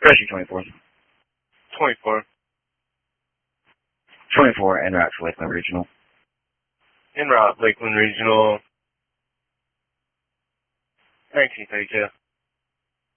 Rescue 24. 24. 24 en route for Lakeland Regional. En route, Lakeland Regional. 1932.